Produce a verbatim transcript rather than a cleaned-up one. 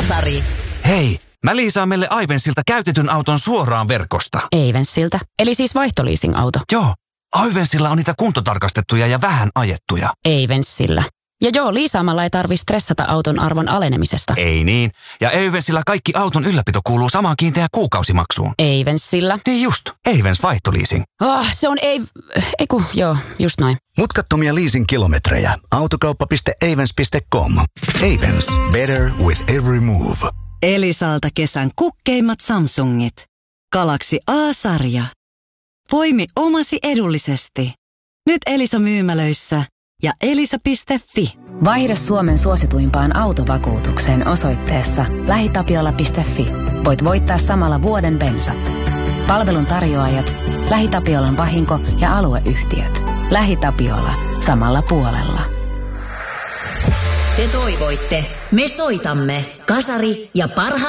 Kasari. Hei, mä liisaan meille Aivensilta käytetyn auton suoraan verkosta. Aivensilta, eli siis vaihtoliising-auto. Joo, Aivensilla on niitä kuntotarkastettuja ja vähän ajettuja. Aivensilla. Ja joo, liisaamalla ei tarvi stressata auton arvon alenemisesta. Ei niin. Ja Aivensilla kaikki auton ylläpito kuuluu samaan kiinteään kuukausimaksuun. Aivensilla. Niin just, Aivens vaihtoliising. Oh, se on ei... Eiku, joo, just noin. Mutkattomia leasing-kilometrejä. Autokauppa piste aivens piste com. Aivens. Better with every move. Elisalta kesän kukkeimmat Samsungit. Galaxy A-sarja. Poimi omasi edullisesti. Nyt Elisa myymälöissä ja elisa piste fi. Vaihda Suomen suosituimpaan autovakuutukseen osoitteessa lähitapiola piste fi. Voit voittaa samalla vuoden bensat. Palvelun tarjoajat, LähiTapiolan vahinko- ja alueyhtiöt. LähiTapiola. Samalla puolella. Te toivoitte. Me soitamme. Kasari ja parhaat